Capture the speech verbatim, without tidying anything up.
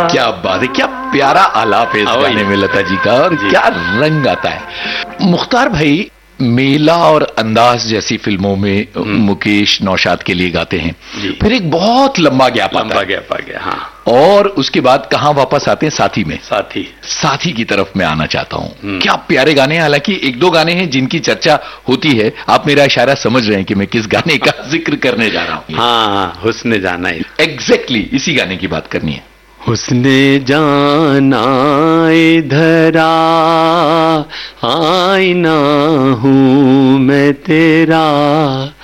क्या बात है, क्या प्यारा आलाप है इस गाने में लता जी का, और क्या रंग आता है। मुख्तार भाई, मेला और अंदाज जैसी फिल्मों में मुकेश नौशाद के लिए गाते हैं, फिर एक बहुत लंबा गैप आता है। लंबा गैप आ गया, हाँ। और उसके बाद कहां वापस आते हैं? साथी में। साथी साथी की तरफ मैं आना चाहता हूं। क्या प्यारे गाने हैं। हालांकि एक दो गाने हैं जिनकी चर्चा होती है, आप मेरा इशारा समझ रहे हैं कि मैं किस गाने का जिक्र करने जा रहा हूं। हाँ, हुस्ने जाना है। एग्जैक्टली इसी गाने की बात करनी है। हुस्ने जाना इधरा आईना हूँ मैं तेरा,